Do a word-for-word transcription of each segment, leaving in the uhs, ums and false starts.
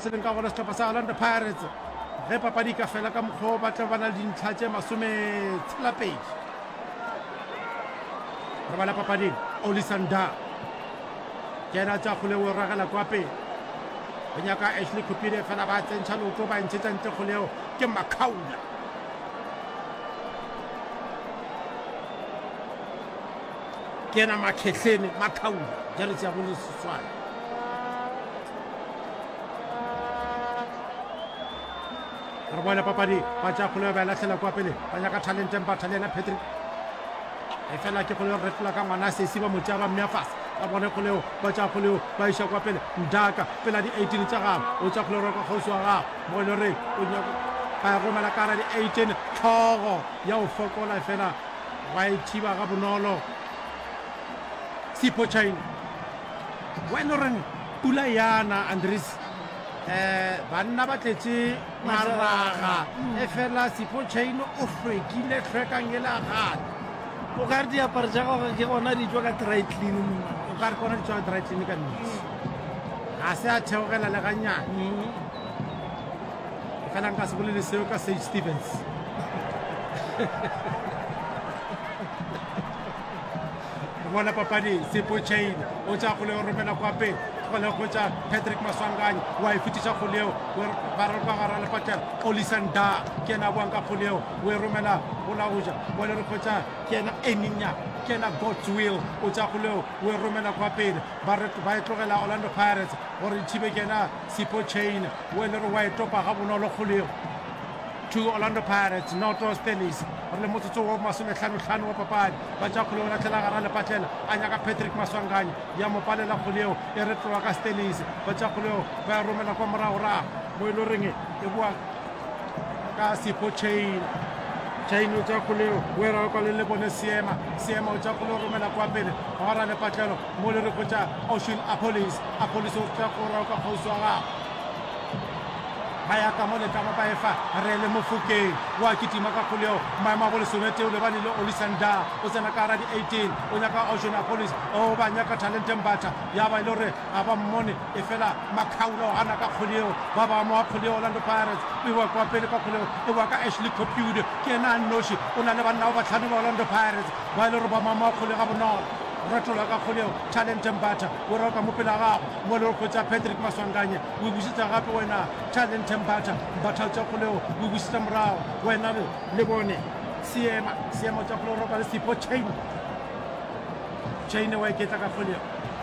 se leng ka gona setlhopha sa Orlando Pirates ge papadi ka fela ka mokgwa o batla ba na le dintlha tse masome tshela pedi re bala papading Olisanda ke ena tsa kgoleo o ragela kwa pele go nyaka Ashley Kopile fela ba tsentšha leoto ba ntshetsa ntle kgoleo ke Makaula ke ena Makhetleni Makaula jaretse ya go le Setswana re bona papadi ba tša kgoleo ba latlhela kwa pele ba nyaka talenteng ba talena Patrick e fela ke kgoleo retlola ka ngwana sesi ba motšea ba mmeafasa ba bone kgoleo ba tša kgoleo ba iša kwa pele Ndaka pela di-eighteen tša gago o tša kgoleo roka kgausi wa gago bone re ba romela kara di-eighteen tlhogo ya o fokola fela ba e thiba ga bonolo Sipho Chain wena reng pula yana Andries eh banna ba tletse maraga e fela Sipho Chain o hlwekile hlwekang e la gale o ka re diaparo tša gago ke gona di tswa ka dry clean o ka re kona di tswa ka dry clean ka nnete ga se a theogela le gannyane fela nka se bolele seo ka Sage Stevens bona papadi Sipho Chain o tša kgoleo o romela kwa pele kgoleo go tša Patrick Maswanganye wa e fetiša kgoleo ba re ba gara lepatela Olisanda ke ena boang ka kgoleo o e romela go la goja bone re kgotša ke ena Eninya ke ena God's Will o tša kgoleo o e romela kwa pele ba e tlogela Orlando Pirates gore thibe ke ena Sipho Chain o e le re wa e topa ga bonolo kgoleo to Orlando Pirates Noto Stennis re le motsotso wa masomehlanohlano wa papadi ba tša kgoleo latlhela gara lepatlela a nyaka Patrick Maswanganye ya mo palela kgoleo e retloa ka Stennis ba tša kgoleo ba ya romela kwa moragorago mo e le reng e boa ka Sipho Chain Chain o tša kgoleo o e rago ka le le bone seema seema o tša kgoleo romela kwa pele ga gara lepatlelo mo le re go tša Ocean Apolis Apolis o tša go rago ka kgausi wa gago ba ya ka mo letlamo ba efa re le Mofokeng wa kitima ka kgoleo maemo a go lesomete o lebane le Olisanda o tsena ka gara di-eighteen o nyaka Ocean Police o ba nyaka Talenten Bata ya ba e le gore ga ba mmone e fela Makaula o gana ka kgoleo ba ba mo a kgoleo Orlando Pirates e wa kwa pele ka kgoleo e wa ka Ashley Kopile ke ena a noši o na le banna o batlhano ba Orlando Pirates ba e le gore ba mamo a kgoleo ga bonolo ratola ka kgoleo Talenten Bata o rao ka mo pela gago mo le go tša Patrick Maswanganye o busetsa gape wena Talenten Bata Bata tša kgoleo o busetsa morago wena le bone seema seema tša kgoleo roka le Sipho Chain Chain wa eketla ka kgoleo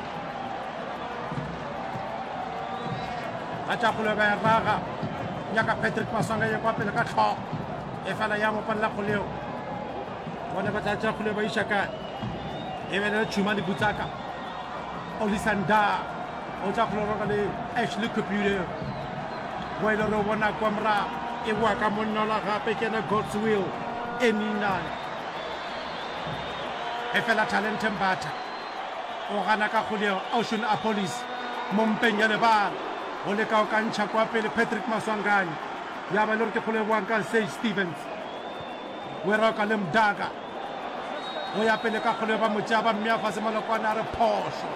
ba tša kgoleo ba ya raga nyaka Patrick Maswanganye kwa pele ka tlhogo e fela ya mo palela kgoleo bone ba tša kgoleo ba iša kae e be le tšhuma le butsaka Olisanda o tša kgoleo roka le Ashley Kopile wa e le re o bona kwa morago e boa ka monnola gape ke ena God's Will Eninan e fela Talenten Bata o gana ka kgoleo Ocean Apolis mo mpeng ya lebala o leka o ka ntšha kwa pele Patrick Maswanganye ya ba le gore ke kgoleo boang ka Sage Stevens o e roka le Mdaka o ya pele ka kgoleo ba motšea ba mmeafase malokwane a re phoso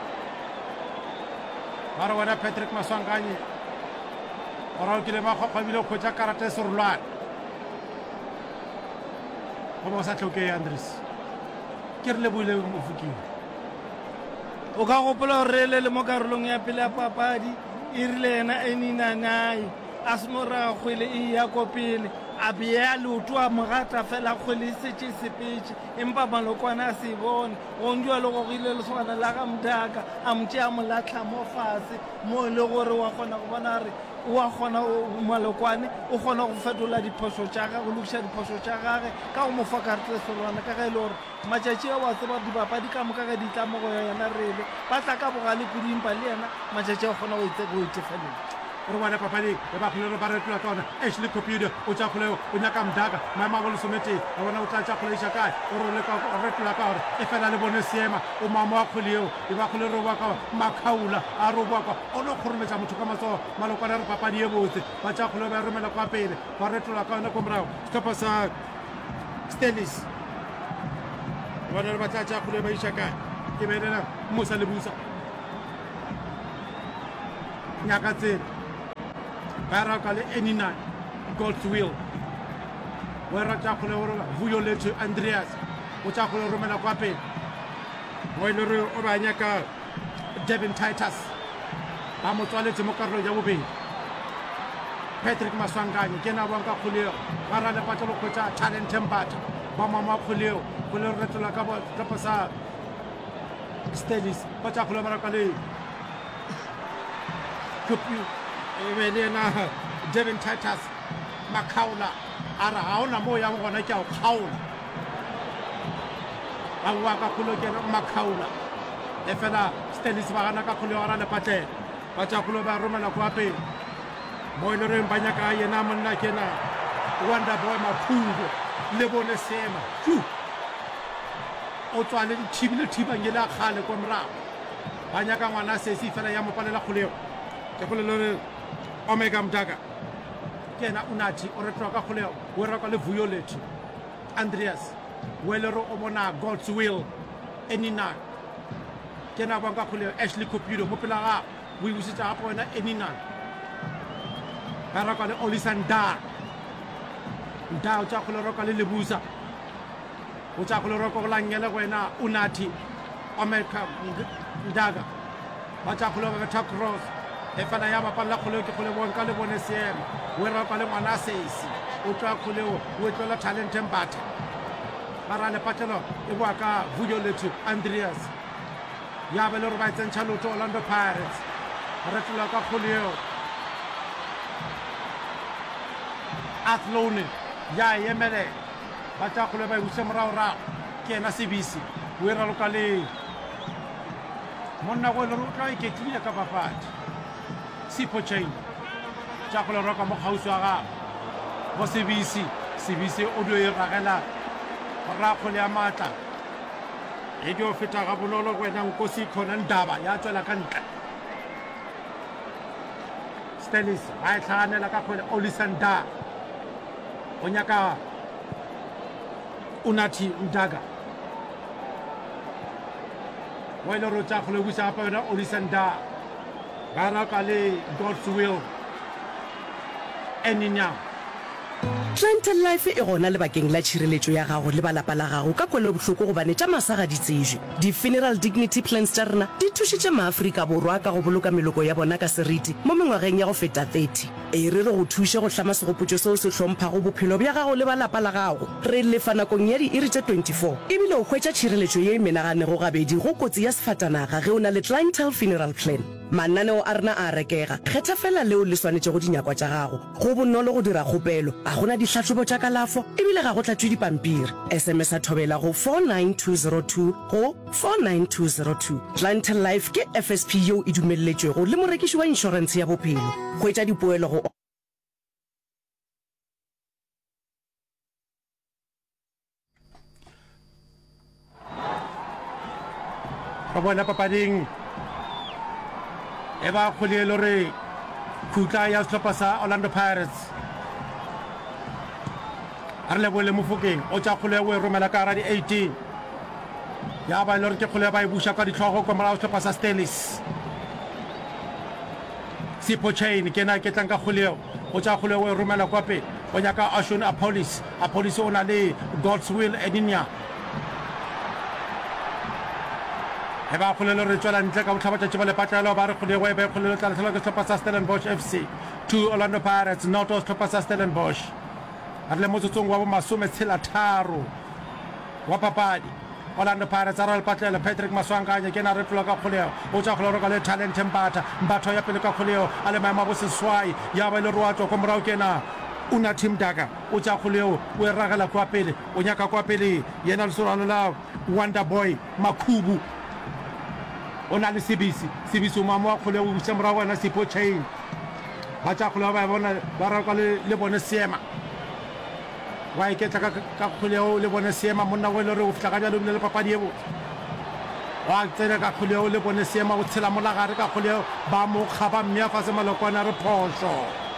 ba re wena Patrick Maswanganye o rao kile makgwakgwa ebile o kgwetša karata e serolwane go ba o sa tlhokee Andries ke re leboile Mofokeng o ka gopola gore re le mo karolong ya pele ya papadi e rile ena Eninanai a se moraga kgwele e ya ko pele a bea leoto a mogata fela kgwele e setse sepetse empa malokwane a se bone gondua le gogile leswana la ga Mdaka a motšea molatlha mo fase mo e le gore wa kgona go bona gore wa kgona malokwane o kgona go fetola diphoso tša gage go lokiša diphoso tša gage ka go mo fa karete serwana ka ge e le gore matšatši a wa tseba dibapadi ka moka ge ditla mo go yona rele ba tla ka bogale kudimpa le yena matšatši a kgona go itefelela re bona papadi e ba kgoleo ba retlola ka ona Ashley Kopile o tša kgoleo o nyaka Mdaka maemo a go lesometeng a bona o tla tša kgoleo iša kae o retlola ka gore e fela le bone seema o mamo a kgoleo e ba kgoleo re boa ka Makaula a re boa ka o no kgorometša motho ka matsogo malokwane re papadi e botse ba tša kgoleo ba romela kwa pele ba retlola ka ona ko morago setlhopha sa Stennis bona re ba tla tša kgoleo ba iša kae ke belela Musa Lebusa nyaka tsela ba raka le Enina God's will wa rata go le vuyo le Andreas o tsa go le romela kwa pele mo ile re o ba nyaka Devin Titus ba mo tswaletse mo karolo ya bobedi Patrick Maswanganye ke na banka khuleo ba ra le patlo go tsa talent tempata ba mama khuleo go le retla ka ba ka pasa Stelis ba tsa khuleo ba ka le kopi e be na Devin Titus Makaula ara haona mo ya ngona ke a khaula ba wa ka khuleo ke Makaula e fela Stelis ba gana ka khuleo ara le patle ba tsa khuleo ba romela kwa pele mo ile re mbanya ka yena monna kena Wonder Boy Maphugo le bone sema hu o tswale dithibile thiba ngela khale kwa mrao banya ka ngwana sesi fela ya mopalela khuleo ke go le Omega Mdaka kena Unathi o retwa ka khuleo o re ka le Violet Andreas welero o bona God's will Enina kena ba ka khuleo Ashley Kopido mo pela ga o ibusitsa gape wena Enina ba raka le Olisanda nda o tsa go le roka le Lebusa o tsa go le roka go langela wena Unathi America Ndaga ba tsa go le ba cross e fana ya ba palla go le ke go le bonka le bone seema o raka le ngwana sesi o tsa go le o tlola talent mbata ba ra le patelo e bua ka Violet Andreas ya ba le re ba tsentsa lotso Orlando Pirates re tlola ka go le Athlone ya yemele ba tsa go le ba buse morao ra ke na Sibisi o era lo ka le monna go le rutla e ke tlile ka papadi Sipho chain tsa go le roka mo gausi wa ga go Sibisi Sibisi o do e ragela ra go le amatla e dio feta ga bololo go ena nkosi khona ndaba ya tswela ka ntle Stelis ba tlhanela ka khole Olisanda onyaka Unathi Mdaga wa ile rotsa go le busa pa yona Olisanda ba ra ka le God's will Enina Clientele Life e gona le bakeng la tshireletso ya gago le balapa la gago ka kwele bohloko go bane tša masaga di tsejwe di funeral dignity plans tša rena di thušitše maAfrika borwa ka go boloka meloko ya bona ka seriti mo mengwageng ya go feta thirty e re re go thuše go hlama segopotšo seo se hlomphago bophelo bja gago le balapa la gago re lefa nakong ya di-iri tše twenty-four ebile o hwetša tshireletšo ye e menaganego gabedi go kotsi ya sefatanaga ge o na le clientele funeral plan mananeo a rena a rekega kgetha fela leo le swanetše go dinyakwa tša gago go bonolo go dira kgopelo a gona ditlhatlhobo tša kalafo ebile ga go tlatšwe dipampiri sms a thobela go four nine two zero two go four nine two zero two clientele life ke F S P yeo e dumelletšwego le morekiši wa inšorense ya bophelo hwetša dipoelo go ba bona papading e ba khulelo re khutla ya setlhopha sa Orlando Pirates a re le bole mofokeng o tsa khule o e romela ka ra di eighteen ya ba le re ke khule ba e busha ka ditlhogo ka mara setlhopha sa Stelis Sipho chain ke na ke tlang ka khuleo o tsa khule o e romela kwa pe o nyaka Ashon Apollos Apollos o na le God's will Enina e ba khulelo re tswela ntle ka botlhaba tša ba le patlelo ba re khulego e ba khulelo tla tlhela ke setlhopha sa Stellenbosch F C two Orlando Pirates not setlhopha sa Stellenbosch a le motsotsong wa bo masome tshela tharo wa papadi Orlando Pirates a re le patlelo Patrick Maswanganye ke na re tlola ka khuleo o tša khulelo ka le talent mbata mbatho ya pele ka khuleo a le maemo a bo seswai ya ba le roatswa ko morao ke na Unathi Mdaga o tša khuleo o e ragela kwa pele o nyaka kwa pele yena le sorano la Wonder Boy Makhubu o na le Sibisi Sibisi o mamo wa khole o butsa mora wena Sipho chain ba tša khole ba bona ba ra ka le bone seema wa e ke tla ka khole o le bone seema monna go le re o fitla ka jalo le papadi ebo wa tsena ka khole o le bone seema o tshela molagare ka khole ba mo khaba mmea fa se malokwana re phosho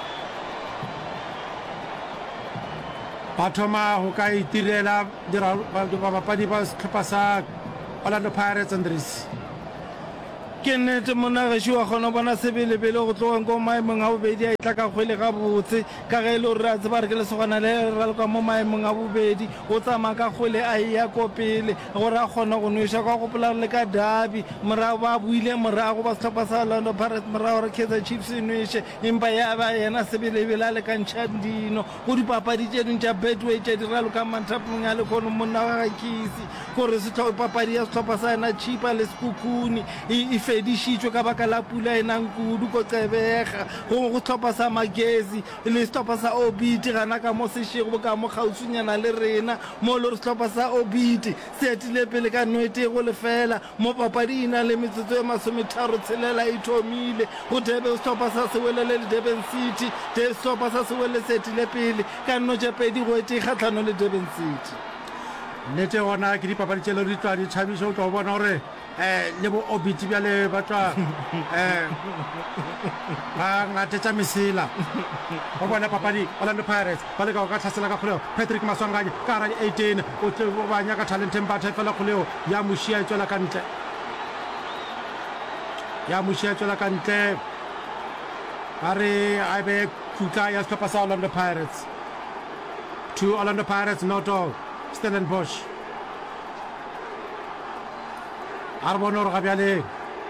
ba thoma go ka itirela dira ba papadi ba setlhopha sa Orlando Pirates Andres ke nnete monagešo wa kgona bona sebelebele go tlogang ko maemong a bobedi a itla ka kgwele ga botse ka ge e le gore a tseba re ke lesogana le raloka mo maemong a bobedi o tsamaya ka kgwele a eya ko pele gore a kgona go noša ka gopola le ka dabi morago ba buile morago ba setlhopha sa Orlando Pirates morago gore Kaizer Chiefs e noše empa ya ba yena sebelebele a lekantšha dino go dipapadi tše ding tša Betway tše di raloka mantapong ya lekgono monna wa gakisi gore papadi ya setlhopha sa yena Chipa le Sekhukhune e fedišitšwe ka baka la pula e nang kudu ko Gqeberha go go tlhopha sa Magesi le setlhopha sa Obiti gana ka mo sešego ka mo kgauswinyana le rena mo le re setlhopha sa Obiti se etile pele ka nwete go lefela mo papadi ina le metsotso e masometharo tshelela e thomile go Durban setlhopha sa Sewelele le Durban City de setlhopha sa Sewelele se etile pele ka nnotše pedi go ete kgatlhano le Durban City nnete gona ke dipapadi tšelo di tla di tšhabišo o tlo bona gore um le bo Obiti bjale ba tšwa um ba ngatetša mesela go bona papadi Orlando Pirates ba le ka go ka tlhasela ka kgoleo Patrick Maswanganye ka gara eighteen o ba nyaka talenteng batha fela kgoleo ya mošia e tswela ka ntle ya mošia e tswela ka ntle ba re a be khutla ya setlhopha sa Orlando Pirates to Orlando Pirates not all Stellenbosch a re bone gore ga bjale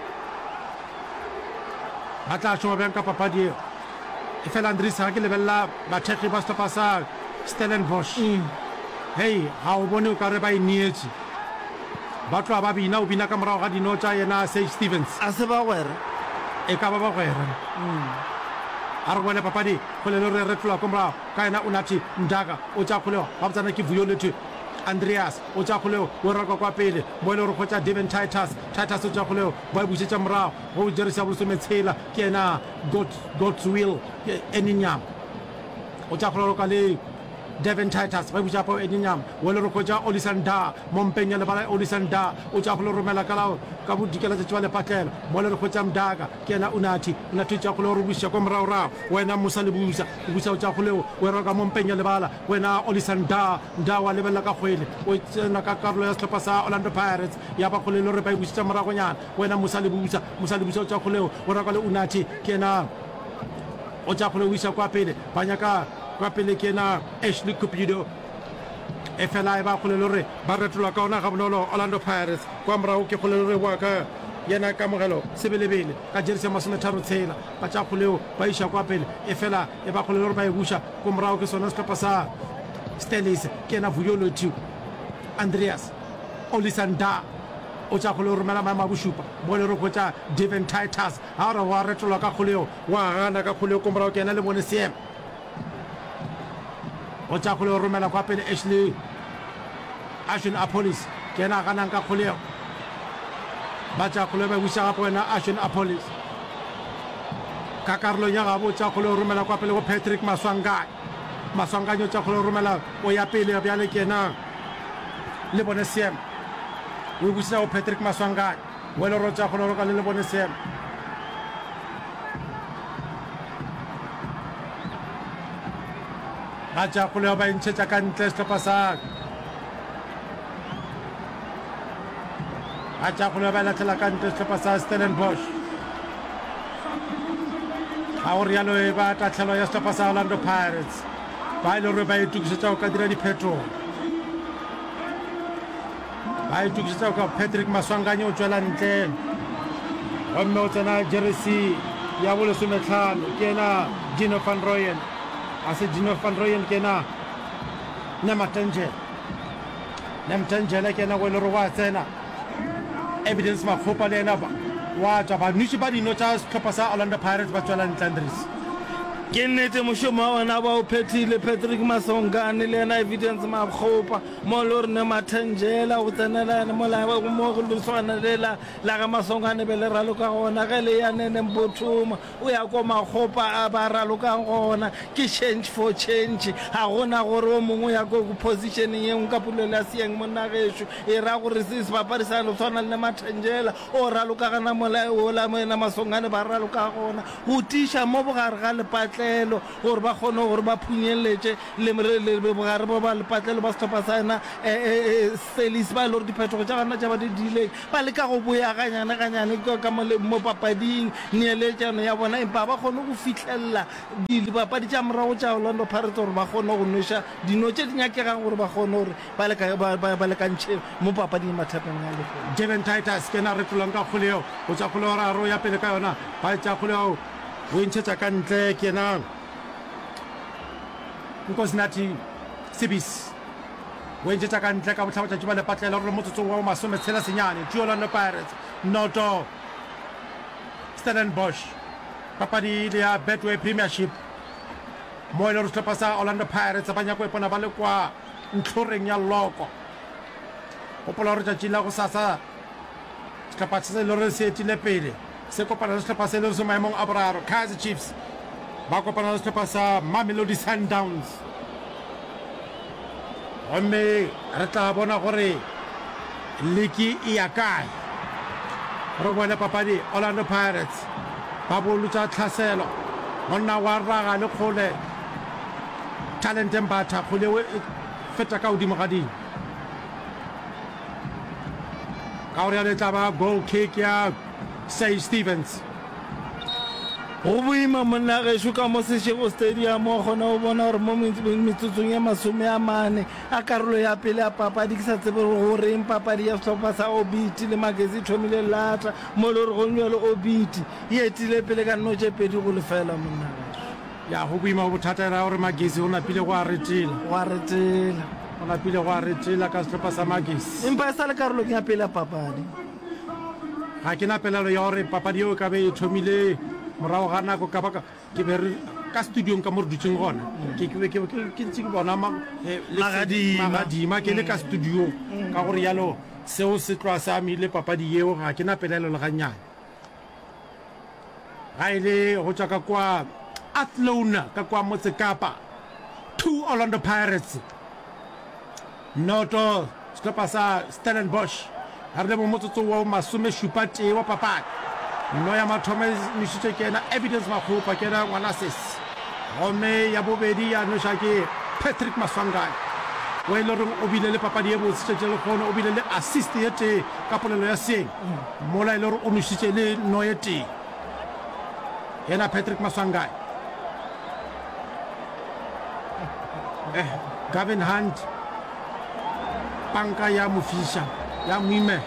ba tla šoma bjang ka papadi e fela Andries ga ke lebelela bathekgi ba setlhopha sa Stellenbosch hei ga o bone o ka re ba e neetse ba tloa ba bina o bina ka morago ga dino tša yena Sage Stevens a se ba gwere e ka ba ba gwere a re bone papadi kgole le re re tlola ko morago ka yena o nati Ndaka o tša kgoleo ga botsana ke Violet Andreas o tša kgoleo o raka kwa pele mo e le gore go tša Devin Titus Titus o tša kgoleo ba e busetša morago go jeresi ya bolesometshela ke yena Godswill Eninyam o tša kgoleo ka le Devin Titus ba e buša pao Eninyam o le gore go tša Olisanda mo mpeng ya lebala Olisanda o tša kgoleo romela ka bodikela tša tšeba lepatlelo mo le re go tša Mdaka ke yena Unati Unati o tša kgoleo re buša ko moragorago wena Musa le busa o busa o tša kgoleo o raka mo mpeng ya lebala wena Olisanda nda wa lebelela ka kgwele o tsena ka karolo ya setlhopha sa Orlando Pirates ya ba kgole le gore ba e bušetša moragonyana wena Musa le busa Musa le busa o tša kgoleo o raka le Unati ke yena o tša kgoleo o iša kwa pele ba nyaka kwa pele ke yena Ashley Cupido e fela e ba kgole le gore ba retolwa ka ona ga bonolo Orlando Pirates kwa morago ke kgole le gore wa ka yena kamogelo sebelebele ka jeresi ya masometharo tshela ba tša kgoleo ba iša kwa pele e fela e ba kgole le gore ba e buša ko morago ke sona setlhopha sa Stelis ke yena Vuyoloti Andreas Olisanda o tša kgoleo romela maemo a bošupa mo le re go tša Devin Titus ga gore wa retolwa ka kgoleo wa gana ka kgoleo ko morago ke yena le bone seemo o tša kgoleo romela kwa pele Ashley Ashton Apolis ke yena a ganang ka kgoleo ba tša kgoleo ba buša gape wena Ashton Apolis ka karolong ya gabo o tša kgoleo romela kwa pele go Patrick Maswanganye Maswanganye o tša kgoleo romela o ya pele bjale ke yena le bone seemo o e bušetša go Patrick Maswanganye o le gore o tša kgoleo roka le le bone seemo ga tša kgoleo ba entšhetša ka ntle setlhopha sa ga tša kgoleo ba latlela ka ntle setlhopha sa Stellenbosch ga go rialo e ba tatlhelo ya setlhopha sa Orlando Pirates ba e le gore ba itukišetša go ka dira diphetogo ba itukišetša go ka Patrick Maswanganye o tswela ntle gomme o tsena jeresi ya bolesometlhano ke yena Dino van Rooyen a se Dino van Rooyen ke yena Nematengele Nematengele ke yena go e le gore wa tsena Evidence Makgopa le yena wa tswa banoši ba dino tša setlhopha sa Orlando Pirates ba tswela ntle Andries ke nnete mošomo wa ona ba o phethile Patrick Maswanganye le yena Evidence Makgopa mo le gore Nematengele go tsenela mo go leswana lela la ga Maswanganye be le raloka gona ge le ya Nene Mpothoma o ya ko Makgopa a ba ralokang gona ke change for change ga gona gore o mongwe ya ko positioneng engwe ka pulelo ya seeng monna gešo e ra gore sebapadi sa no tshwana le Nematengele o ralokagana mola ola mo ena Maswanganye ba raloka gona go tiša mo bogare ga lepatla lepatlelo gore ba kgone gore ba phunyeletše bogare ba ba lepatlelo ba setlhopha sa ena Stelis ba e le gore diphetogo tša gana tša ba di dileng ba leka go boya ganyane ganyane ka mo papading neeletšano ya bona empa ba kgone go fitlhelela dipapadi tša morago tša Orlando Pirates gore ba kgone go noša dino tše di nyakegang gore ba kgone gore ba lekantšhe mo papading mathapeng ya legolo. Devin Titus ke na re tlolang ka kgoleo go tša kgoleo raro ya pele ka yona ba tša kgoleo o ntšhetša ka ntle ke na Nkosinathi Sibis o ntšhetša ka ntle ka botlhabotšatši ba lepatlela gore motsotsong wa masome tshela senyane two Orlando Pirates noto Stellenbosch papadi le ya Betway Premiership mo e le gore setlhopha sa Orlando Pirates ba nyako ipona ba le kwa ntlhoreng ya loko gopola gore tšatši la go sasa setlhopha se le gore se etile pele se kopana le setlhopha se le se maemong a boraro Kaizer Chiefs ba kopana le setlhopha sa Mamelodi Sundowns gomme re tla bona gore leki e ya kae re bone papadi Orlando Pirates ba bolotsa tlhaselo monna wa raga le kgole Talente Mbatha kgoleo e feta ka godimo ga dimo ka gore ya le tla ba goal kick ya Say Stevens go boima monna gešo ka mo Seshego Stadium o kgona go bona gore mo metsotsong ya masome a mane a karolo ya pele ya papadi ke sa tsebe goreng papadi ya setlhopha sa Obiti le Magesi thomile lata mo le gore go nwa le Obiti e etile pele ka nnotše pedi go lefela monna gešo ya go boima go bothata era gore Magesi o napile go a retela go a retela o napile go a retela ka setlhopha sa Magesi empa e sa le karolong ya pele ya papadi ga ke na pelelo ya gore papadi eo ka be e thomile morago ga nako ka baka ke be re ka studiong ka mo re dutseng gona ke ntse ke bona magadima ke le ka studiong ka gore yalo seo se tloa se amile papadi eo ga ke na pelelo le gannyane ga e le go tswa ka kwa Athlone ka kwa Motse Kapa two Orlando Pirates noto setlhopha sa Stellenbosch ga re le mo motsotso wa masome šupa tee wa papadi no ya mathome mešitše ke ena Evidence Makgopa ke ena Ngwanases gomme ya bobedi ya noša ke Patrick Maswanganyi o e le goreng o bile le papadi e botsitšetše le kgone o bile le assist ye tee ka polelo ya seeng mola e le gore o nošitše le no ye tee ena Patrick Maswanganyi eh Gavin Hunt panka ya mofisa ya moime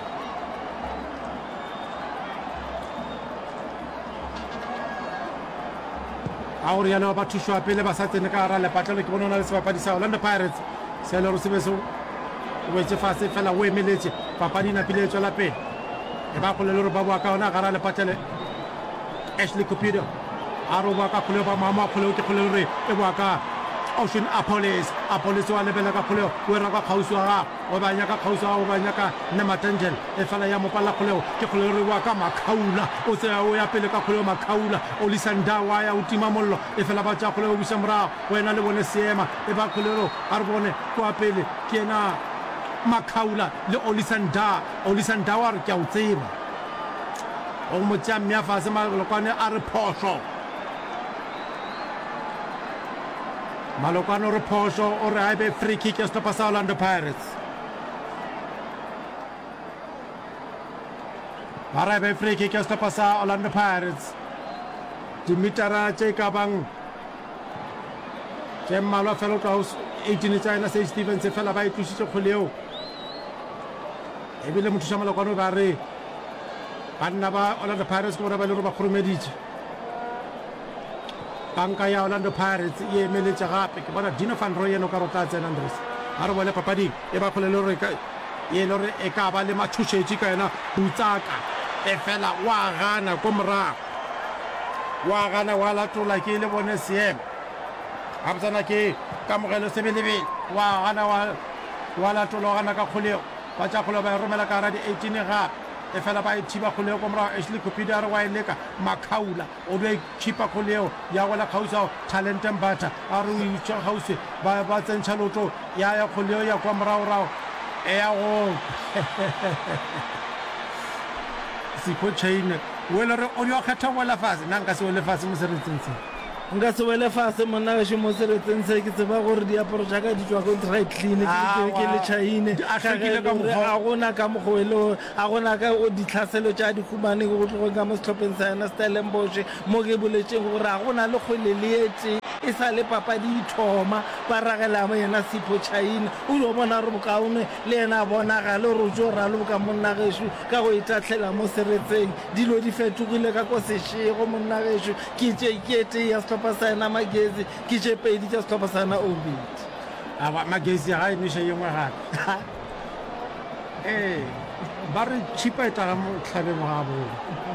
a gore yana ba thušwa pele ba sa tsene ka gara lepatlelo ke bona o na le sebapadi sa Orlando Pirates se le gore se be se o wetse fase fela o emeletše papadi napile e tswela pele e ba kgole le gore ba boa ka ona gara lepatlele Ashley Cupido a re o boa ka kgoleo ba maamo a kgoleo ke kgole gore e boa ka Ocean Apollos Apollos wa lebela ka kgoleo o era ka kgausi wa gago o ba nyaka kgausi wa gago o ba nyaka Nematangel e fela ya mopala kgoleo ke kgoleo re wa ka Makhaula o tsea o ya pele ka kgoleo Makhaula Olisanda wa ya o tima mollo e fela ba tša kgoleo o buša morago wena le bone seema e ba kgoleo a re bone kwa pele ke ena Makhaula le Olisanda Olisanda wa re ke a o tseba o mo tša mmea fase malokwane a re phošo malokwane o re phošo o re a ebe free kick ya setlhopha sa Orlando Pirates ba re ebe free kick ya setlhopha sa Orlando Pirates dimetara tše ka bang tše mmalwa fela o tloa eighteen tša ena Say Stevens fela ba e tlošitše kgoleo ebile mothuša malokwane ba re banna ba Orlando Pirates ke bona ba le gore ba kgoromeditše banka ya Orlando Pirates e emeletše gape ke bona Dino van Rooyen o ka rota tsena Andres a re bone papading e ba kgole le gore e le gore e ka ba le mathušetše ka yena butsaka e fela wa gana ko morago wa gana wa latola ke le bone seemo gabetsana ke kamogelo sebelebele wa gana wa latola wa gana ka kgoleo ba tša kgoleo ba e romela ka gara di-eighteen gape e fela ba e thiba kgoleo ko morago Ashley Cupido a re wa e leka Makhaula o do e khipa kgoleo ya gola kgausi ao Talente Mbatha a re o itša gausi ba tsentšha lotso ya ya kgoleo ya kwa moragorago e ya go Sipho Chain o e le gore o di wa kgetha go wela fase nna nka se wele fase mo seretseng se nka se wele fase monna gešo mo seretseng se ke tseba gore diaparo jaaka di tswa ko dry clean ke le chaine a gona ka mogwele a gona ka ditlhaselo tša dikhumane go tlogong ka mo setlhopheng sa yona Stellenbosch mo ke boletseng gore a gona le kgwele leetse e sa le papadi ithoma ba ragela mo yena Sipho Chaina o yo bona re bokaone le yena a bonagale gore o tso ralo ka monna gešo ka go itatlhela mo seretseng dilo di fetogile ka ko sešego monna gešo ke tše kete ya setlhopha sa yena Magezi ke tše pedi tša setlhopha sa yena Obit aba Magezi ga eniša yengwe gape ee ba re chipa e taga mo tlhabeng ga bone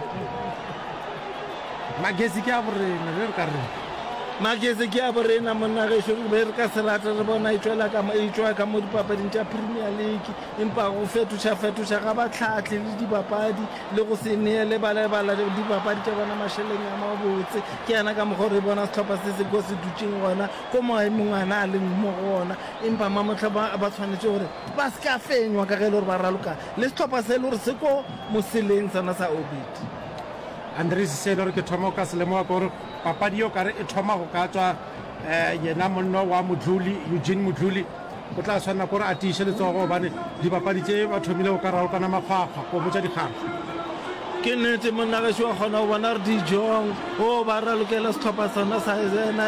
Magezi ke a borena re re ka rena Magezi ke a borena monna gešo be re ka se rata re bona e tswela ka mo dipapading tša Premier League empa go fetoša-fetoša ga batlhatlhe le dibapadi le go se neele balebala dibapadi tša bona mašheleng a mabotse ke yana ka mokgwa re bona setlhopha se se ko se dutšeng gona ko moemong ana a leng mo gona empa mamotlha ba tshwanetse gore ba se ka fenywa ka ge le gore ba raloka le setlhopha se le gore se ko moseleng sona sa Obit Andries se le gore ke thoma ka selemo ka gore papadi yo kare e thoma go ka tswa yena monno wa Modluli Eugene Modluli o tla tshwana gore a tiše letsogo gobane dipapadi tše ba thomile go ka ralokana makgwakgwa go botša dikgaga ke nnete monna gešo wa kgona go bona re dijong o ba ralokela setlhopha sona sa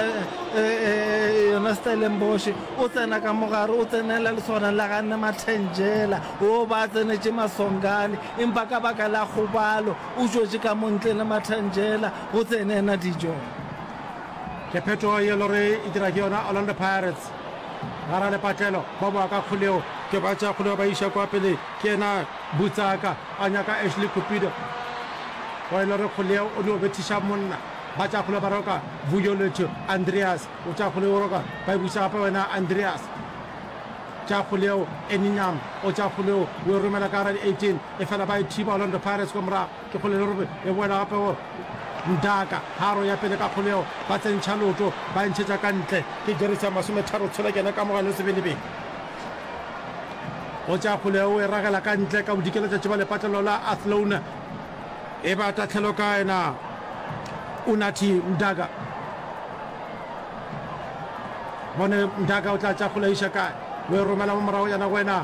yona Stellenbosch o tsena ka mogare o tsenela le sona la ga nne Mathenjela o ba tsenetse Masongane empa ka baka la kgobalo o tšwetše ka montle le Mathenjela o tsenena dijong ke phetogo ye lore e dira ke yona Orlando Pirates gara le patlelo ba boa ka kgoleo ke ba tša kgoleo ba iša kwa pele ke ena Butsaka a nyaka Ashley Cupido wa ile re kgoleo o no bethiša monna ba tša kgoleo ba roka Vuyoletho Andreas o tša kgoleo roka ba e buša gape wena Andreas tša kgoleo Eninyam o tša kgoleo o e romela ka gara di-eighteen e fela ba e thiba Orlando Pirates ko morago ke kgoleo robe e boela gape go Ndaka haro ya pele ka kgoleo ba tsentšha loto ba ntšhetša ka ntle ke jerisa masometharo tshola kena ka mogale sebelebele o tša kgoleo o e ragela ka ntle ka bodikela tša tšeba lepatlelo la Athlone e ba tatlhelo ka ena Unathi Mdaka bone Mdaka o tla tša kgoleo iša kae o e romela mo morago yana go wena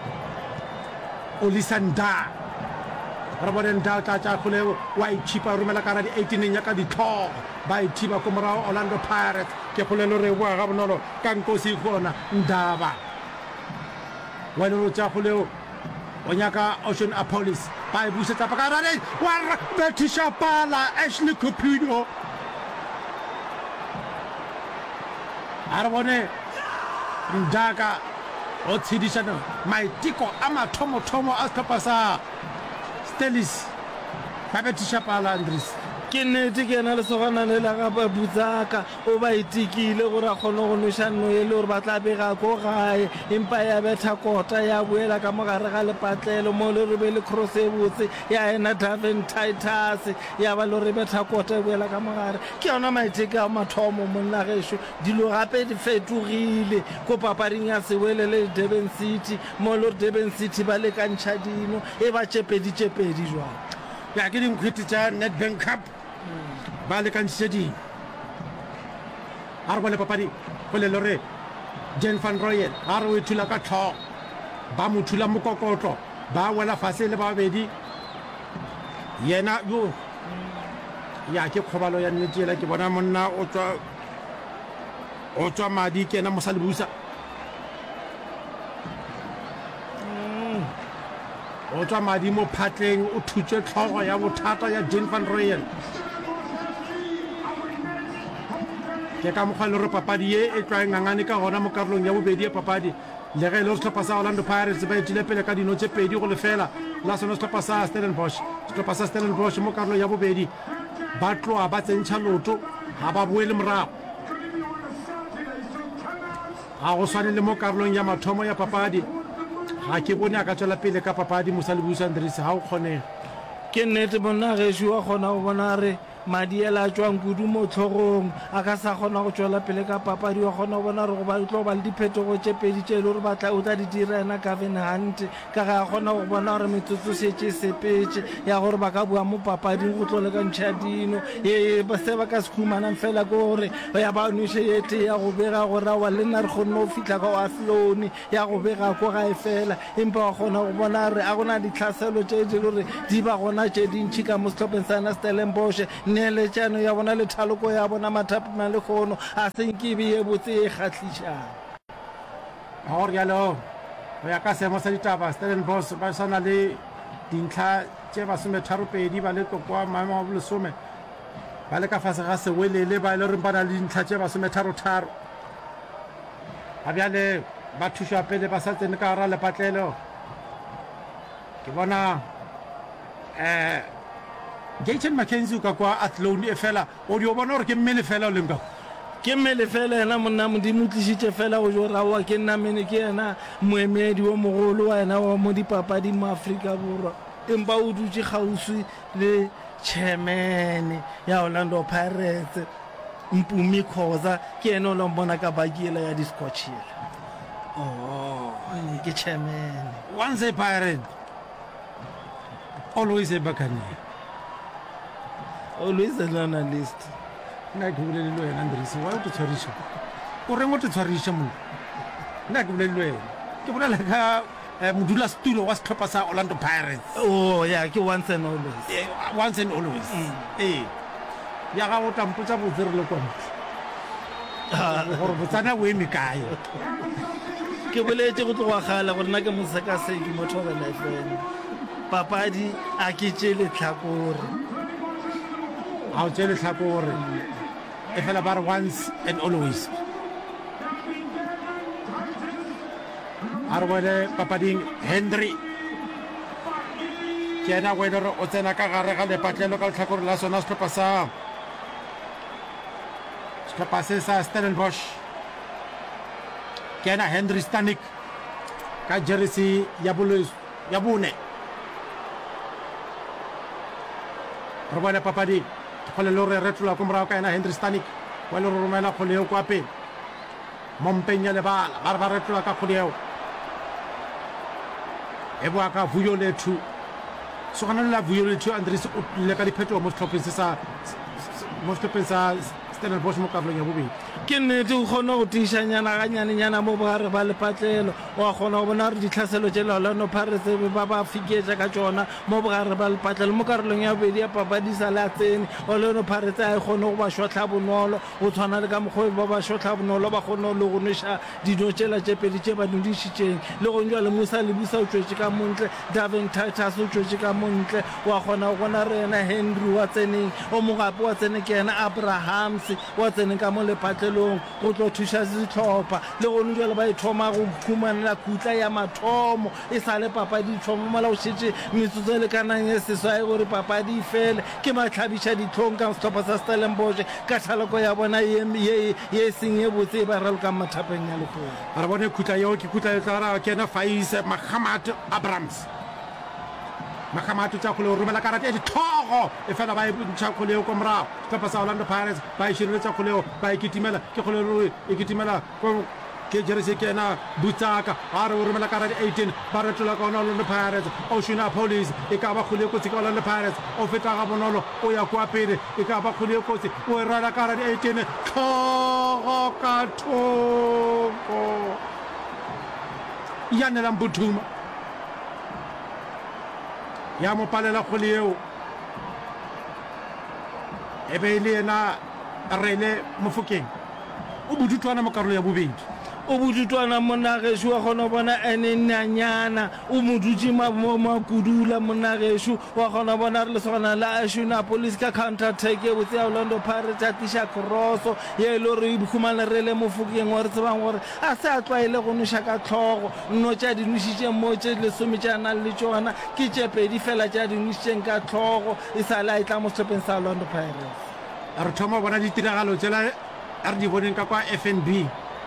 Olisanda re bone Nda o tla tša kgoleo wa itšhipa romela ka ra di-eighteen ya ka ditlhogo ba ithiba ko morago Orlando Pirates ke kgolelo re boa ga bonolo ka nkosi gona Ndaba wena o tša kgoleo o nyaka Ocean Apolis ba e busetsa pa ka rane wa bethiša pala Ashley Cupido a re bone Ndaka o tshedišana maiteko a mathomothomo a setlhopha sa Stelis ba bethiša pala Andries ke nnete ke ena le sogana le la ga Butsaka o ba itikile gore a kgone go noša nno e le gore ba tla bega ko gae empa ya betha kota ya boela ka mogare ga lepatlelo mo le re be le cross e botse ya ena Daven Titus ya ba le re betha kota e boela ka mogare ke yona maiteke a mathomo monna gešo dilo gape di fetogile ko papading ya sewele le Durban City mo le Durban City ba le kantšha dino e ba tšepedi-tšepedi jwang ya ke dinkhwete tša Nedbank Cup ba le kantšhitše dino a re bone papadi go le lore Jan van Rooyen a re o ithula ka tlhogo ba mo thula mokokotlo ba wela fase le babedi yena yo ya ke kgobalo ya nnete ela ke bona monna o tswa o tswa madi ke ena Mosalebusa o tswa madi mo phatleng o thutswe tlhogo ya bothata ya Jan van Rooyen ke ka mokgwa le gore papadi ye e tloa ngangane ka gona mo karolong ya bobedi ya papadi le ge e le setlhopha sa Orlando Pirates ba etile pele ka dino tse pedi go lefela la sone setlhopha sa Stellenbosch setlhopha sa Stellenbosch mo karolong ya bobedi ba tloa ba tsentšha loto ga ba boele morago ga go swane le mo karolong ya mathomo ya papadi ga ke bone a ka tswela pele ka papadi Mosalebusa Andries ga o kgonega ke nnete monna gešo wa kgona go bona re madi ela a tswang kudu mo tlhogong a ka sa kgona go tswela pele ka papadi wa kgona go bona gore go ba tlo ba le diphetogo tse pedi tse e le gore batla o tla di dira ena Gavin Hunt ka ga a kgona go bona gore metsotso setse e sepetse ya gore ba ka bua mo papading go tlo le ka ntšha dino e se ba ka se khumanang fela ke gore ya ba nwishe ete ya go bega gore wa le nna re kgonne go fitlha ka oaflone ya go bega ko gae fela empa wa kgona go bona gore a gona ditlhaselo tse di gore di ba gona tse dintšhi ka mo setlhopheng sa na Stellenbosch neeletšano ya bona le thaloko ya bona mathapima le kgono a senkibe ye botse e kgatlhišang ga gore jalo go ya ka seemo sa ditaba Stellenbosch ba sana le dintlha tše masometharo-pedi ba le kwa maemo a bolesome ba le ka fase ga sewelele ba e le goreng ba na le dintlha tše masometharo-tharo ga bjale ba thuša pele ba sa tsene ka gara lepatlelo ke bona um Jason McKenzie ka kwa Athlone e fela o di o bona gore ke mmele fela o leng ka ke mmele fela ena monna modimo tlišitše fela go jo raoa ke nna mene ke ena moemedi o mogolo wa ena wa mo dipapading mo Aforika Borwa empa o dutse kgauswi le chairman ya Orlando Pirates Mpumi Khoza ke ena o leng bona ka bakiela ya di-scotchela oh ke chairman once a pirate always a buccaneer always a journalist nna ke bolele le wena Andries wa o te tshwariša o reng o te tshwariša mo nna ke bolele le wena ke bolela ka modulasetulo wa setlhopha sa Orlando Pirates oh ya ke once and always Eh, once and always ee ya ga o tampotsa botse re le kwa ntle gore botsana o eme kae ke boletse go tloga gala gore nna ke mosekaseki motho wa lifeng papadi a ke tše letlhakore ga o tse letlhakore e fela ba re once and always a re bone papading Henry ke ena go e le gore o tsena ka gare ga lepatlelo ka letlhakore la sona setlhopha sa setlhopha se sa Stellenbosch ke ena Henry Stanik ka jersey ya bone re bone papadi kgole le gore retlola ko morago ka ena Henry Stanik wa le re romela kgole eo kwa pele mo mpeng ya lebala ba re ba retlola ka kgole eo e boa ka Vuyolethu so gana lela Vuyolethu Andries o tlile ka diphetogo mo setlhopheng se sa mo setlhopheng sa Stellenbosch mo karolong ya bobedi ke nnete o kgone go tiišanyana ganyanenyana mo bogare ba lepatlelo wa kgona go bona gore ditlhaselo tše Orlando Pirates ba ba fiketša ka tšona mo bogare ba lepatlelo mo karolong ya bobedi ya papadisa le a tsene Orlando Pirates a e kgone go ba šotlha bonolo go tshwana le ka mokgwa ba ba šotlha bonolo ba kgone le go nweša dino tšela tše pedi tše ba nodišitšeng le go njwa le Musa Lebusa o tšwetše ka montle Davin Titus o tšwetše ka montle wa kgona go bona re ena Henry wa tseneng o mogape wa tsene ke ena Abrahams wa tseneng ka mo lepatlelong go tlo thuša setlhopha le gone jale ba e thoma go khumanela khutla ya mathomo e sa le papadi thomo mola o šetše metsotso e lekanang e seswa e gore papadi e fele ke matlhabiša ditlhong ka setlhopha sa Stellenbosch ka tlhaloko ya bona ye e seng e botse e ba ralokang mathapeng ya lekgolo a re bone khutla yeo ke khutla tla ke ena Faiz Mahamat Abrams Mahamat tsa go le romela karate e dithogo e fela ba e ntšha go leo ko morago setlhopha sa Orlando Pirates ba e šireletša go leo ba e kitimela ke go le e kitimela ke jersey ke ena Butsaka a re o romela karate eighteen ba retlola ka ona Orlando Pirates Oceana Police e ka ba kgole kotsi ka Orlando Pirates o feta ga bonolo o ya kwa pele e ka ba kgole kotsi o e rala karate eighteen tlhogo ka thoko ya nela Mbuthuma ya mo palela kgole eo e be le ena Rene Mofokeng o bodutlwana mo karolo ya bobedi o bodutwana monnagešu wa kgona go bona ene nnanyana o mo dutse makudula monnagešu wa kgona go bona re le sogana la Oceana Police ka counter attack e botse ya Orlando Pirates a tiša crosso ye e le gore e khumana re le Mofokeng wa re tsebang gore a se a tlwaele go noša ka tlhogo nno tša di nošitšeng mo tše lesome tša nang le tšona ke tše pedi fela tša di nošitšeng ka tlhogo e sa le a e tla mo setlhopheng sa Orlando Pirates re thoma bona ditiragalo tsela re di boneng ka kwa F N B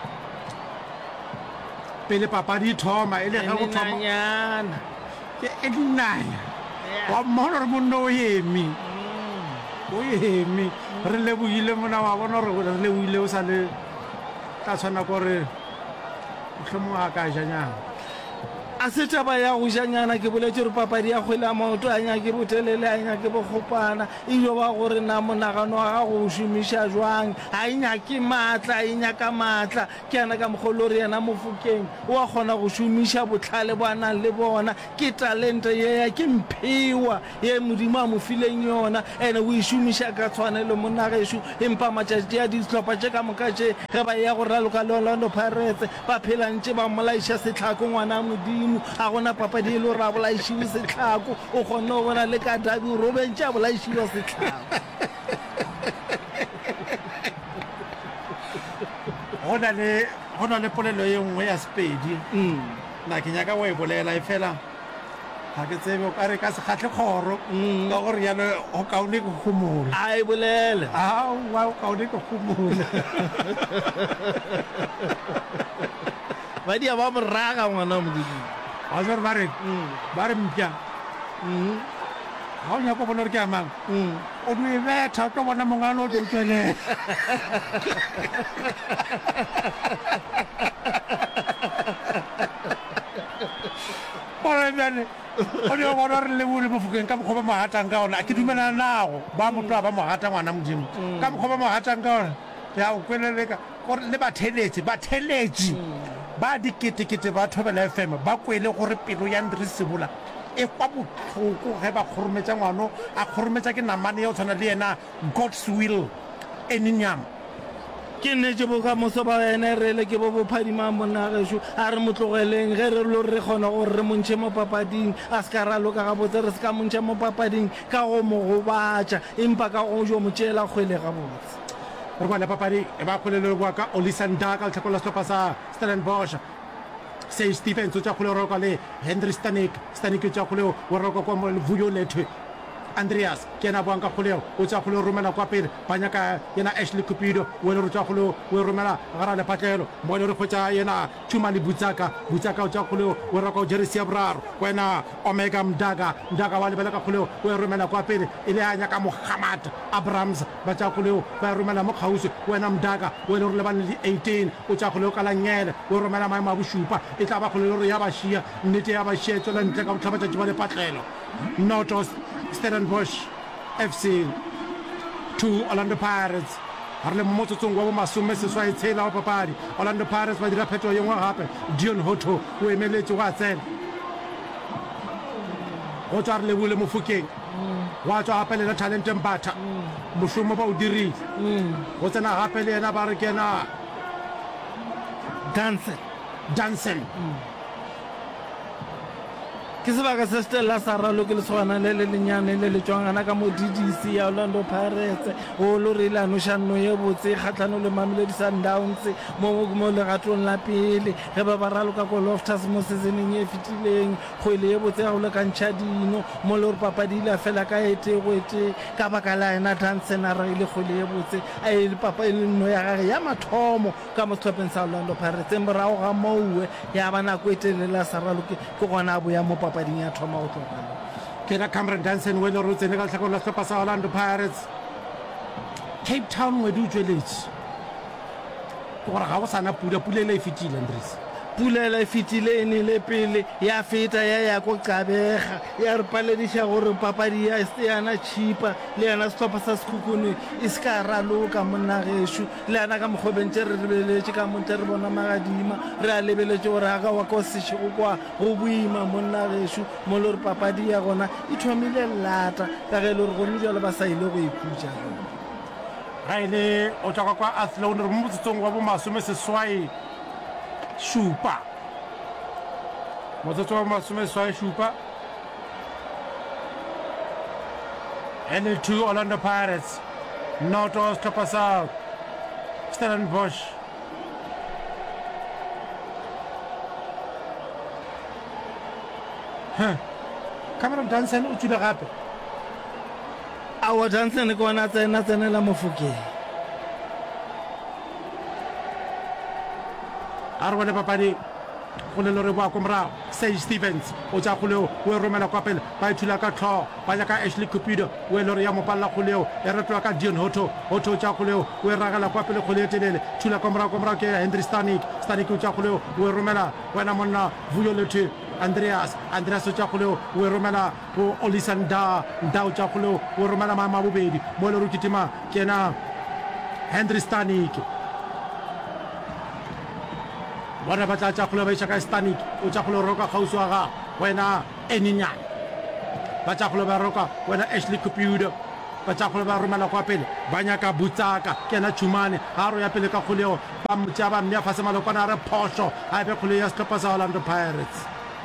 pele papadi thoma e le ga go thoma nnanyana ke e nnanya wa mmona re monno o emi o eme re leboile mona wa bona gore re leboile o sa le tla tshwana gore mohlomong a ka janyana a se taba ya go janyana ke boletse gore papadi ya kgwele a maoto a nyake botelele a nyake bokgopana ilo ba gore na monagano wa gago o šomiša jwang a e nyake maatla a e nyaka maatla ke yana ka mogolo re yena Mofokeng o a kgona go šomiša botlhale bo a nang le bona ke talente ye ya ke mphewa ye modimo a mo fileng yona ene o e šomiša ka tshwanelo monna gešo empa matšatši a dihlopha tše ka moka tše ge ba ya go raloka le Orlando Pirates ba phelantše ba molaiša setlhako ngwana modimo a gona papadi e le gore a bolaišiwe setlhako o kgonne go bona le ka dabi o robentše a bolaišiwa setlhako go na le polelo ye nngwe ya Sepedi na ke nyaka o e bolela e fela ga ke tsebe o ka re ka se kgatlhe kgoro ka gore yalo o kaone ke gomola a e bolele aowa o kaone ke gomola ba dia ba moraga ngwana modimo a jare ba re ba re mpya ga o nyako bona gore ke amang o do e betha o tlo bona mongano o tlo o tswelela gore bjane o di o bona re lebole Mofokeng ka mokgwa ba mo gatang ka ona ke dumelana nago ba motho a ba mo gata ngwana modimo ka mokgwa ba mo gatang ka ona ya o kweleleka gore le batheletši batheletši ba diketekete ba Thobela F M ba kwele gore pelo ya Ndri Sebola e kwa botlhoko ge ba kgorometša ngwano a kgorometša ke namane ya o tshwana le yena God's will eninyama ke nnetse bokamoso ba ene rele ke bo bophadimang monna gešo a re motlogeleng ge re lo re kgona gore re montšhe mo papading a se ka raloka gabotse re se ka montšha mo papading ka go mo gobatša empa ka go jo mo tšeela kgwele gabotse re kwa le papadi e ba kgolele kwa ka Olisan Da ka letlhako la setlhopha sa Stellenbosch Sage Stephens o tša kgole o roka le Henry Stanik Stanik o tša kgole o roka kwa Vuyo Lethwe Andreas ke yena boang ka kgoleo o tša kgole o romela kwa pele ba nyaka yena Ashley Cupido o ele re tša kgole o romela gara lepatlelo mo ele re kgwetša yena Chumani Butsaka Butsaka o tša kgoleo o roka o Jerry Seabraro wena Omega Mdaga Mdaga wa lebele ka kgoleo o e romela kwa pele e le a nyaka Mohammed Abrams ba tša kgoleo ba romela mo kgausi wena Mdaga o ele re lebane le eighteen o tša kgoleo ka Langele o romela maemo a bošupa e tla ba kgoleo re ya ba šia nnete ya ba šia e tswela ntle ka botlhabatšatši ba lepatlelo Notos Stellenbosch F C to Orlando Pirates a re le motsotsong wa bo masome seswai tshela wa papadi Orlando Pirates ba dira phetogo ye nngwe gape Dion Hoto o emeletse go a tsena go tswa re lebole Mofokeng wa tswa gape le na Talente Mbatha mošomo ba o dirile go tsena gape le yena ba re ke na Danson Danson ke sebaka se Stella sa raloke le tshwana le le lenyane le le tswangana ka mo D D C ya Orlando Pirates o lo re la no shanno ye botse kgatlhano le Mamelodi Sundowns mo mo le gatong la pele ge ba ba raloka ko Loftus mo seasoneng e fitileng kgwele ye botse ga o le ka ntšha dino mo le gore papadi la fela ka ete go ete ka baka la ena Danson a ile kgwele ye botse a ile papa ile nno ya gage ya mathomo ka mo setlhopheng sa Orlando Pirates morago ga moue ya bana ko etelela sa raloke ke gona a boya mo pading ya thoma o tlhokana ke na Cameron Danson we le re tsene ka letlhakong la setlhopha sa Orlando Pirates Cape Town we di utsweletse ke gore ga go sana pula pula ile e fetile Andres pulela e fetile ene le pele ya feta ya ya ko Qabega ya re palediša gore papadi ya yana chipa le yana setlhopha sa Sekhukhune e se ka raloka monna gešo le yana ka mokgobentše re lebeletše ka monte re bona magadima re a lebeletše gore aga wa ko sešego kwa go boima monna gešo mo le gore papadi ya gona e thomile lata ka ge e le gore gone jalo ba sa ile go ikhutša ga ile o tswa kwa Athlone re mo motsotsong wa bo masome seswai šupa motsotso wa masome seswai šupa N L two Orlando Pirates Noto setlhopha sa Stellenbosch Cameron Danson o tswile gape awa Danson ke ona tsena tsenela Mofokeng a re bone papadi go le lore boa ko morago Sage Stevens o tsa go leo o e romela kwa pele ba ithula ka tlhogo ba ja ka Ashley Cupido o e lore ya mopalla go leo e retwa ka Dion Hoto Hoto tsa go leo o e ragela kwa pele go le telele thula kwa morago kwa morago ke Henry Stanik Stanik o tsa go leo o e romela wena monna Vuyolete Andreas Andreas o tsa go leo o e romela go Olisanda Nda o tsa go leo o e romela mama bobedi mo le rukitima ke na Henry Stanik bona ba tla tsa go le ba isa ka Stanik o tsa go le roka gauswa ga wena Eninya ba tsa go le ba roka wena Ashley Cupido ba tsa go le ba romela kwa pele ba nyaka Butsaka ke na Chumane ha ro ya pele ka go leo ba mtya ba mnya fa se malokwana re phosho ha be go le ya Stop sa Orlando Pirates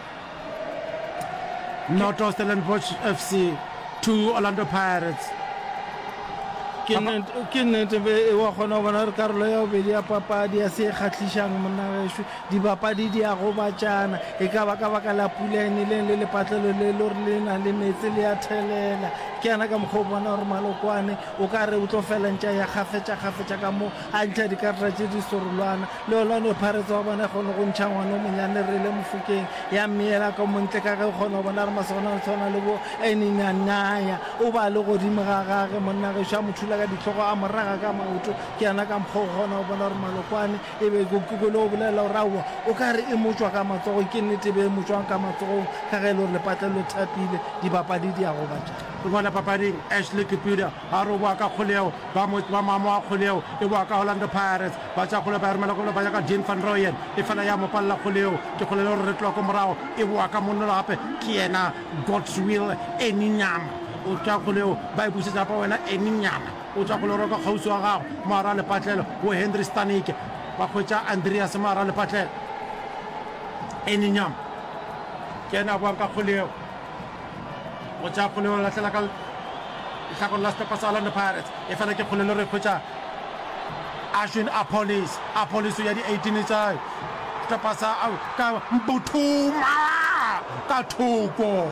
not Stellenbosch F C to Orlando Pirates ke nnete be wa kgona go bona re karolo ya bobedi ya papadi ya se kgatlhisang monna gesho dibapadi di a go batjana e ka ba ka baka la pula ene le le lepatlelo le lo re le na le metse le ya thelela ke ana ka mokgo bona gore malokwane o ka re o tlo fela ntša ya gafetša gafetša ka mo a ntšha dikarata tše di sorolwana le olwane Pirates wa bona kgone go ntšha ngwane o monyane re le mofokeng ya meela ka montle ka ge o kgona go bona re masogana le tshwana le bo eninyanaya o ba le godimo ga gage monna gesho a mothula ka ditlhogo a moraga ka maoto ke ana ka mokgwa go kgona go bona gore malokwane e be kokole o bolela gore aowa o ka re e motswa ka matsogo ke nnete be e motswang ka matsogong ka ge e le gore lepatlelo thapile dibapadi di a go batjana bona papading Ashley Cupido ha ro bua ka kgoleo ba mo ba mama wa kgoleo e bua ka Orlando Pirates ba tsa kgoleo ba re mala go ba ya ka Dean van Rooyen e fana ya mopalla kgoleo ke kgolelo re tloa go morago e bua ka monno gape ke yena Godswill Eninyama o tsa kgoleo ba e busetsa pa wena Eninyama o tsa kgoleo ka gausi wa gago mara le patlelo o Henry Stanik ba khwetsa Andreas mara le patlelo Eninyama ke na bua ka kgoleo o tsa kgoleo la tla ka tlhako la Stop sa Orlando Pirates e fana ke kgolelo re khwetsa Ashwin Apolis Apolis ya di eighteen tsa Stop sa ka Mbuthuma ka thoko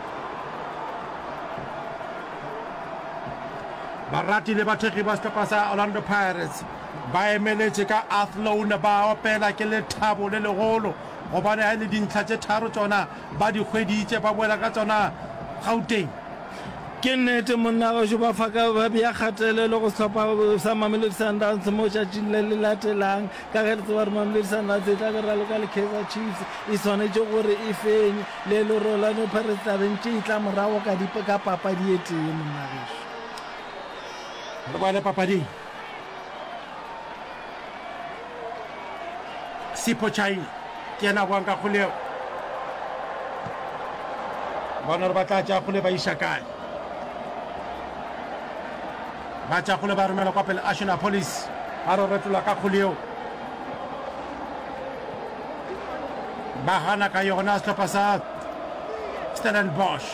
barati le bathegi ba Stop sa Orlando Pirates ba emeletse ka Athlone ba opela ke le thabo le legolo go bana ha le dintlha tse tharo tsona ba di kgweditse ba boela ka tsona Gauteng ke nnete monna gesho ba faka ba bea kgatelelo go tlhopha sa Mamelodi Sundowns mo tšatšing le le latelang ka ge re tseba re Mamelodi Sundowns e tla be raloka le Kaizer Chiefs e tshwanetse gore e fenye le le Orlando Pirates tabentše e tla morago ka dipe ka papadi e tee monna gesho re boele papading Sipho China ke ena buang ka kgoleo bona re ba tla tša kgole ba iša kae ba tša kgole ba romela kwa pele Ashwin Police ba re retola ka kgoleo ba gana ka yona setlhopha sa Stellenbosch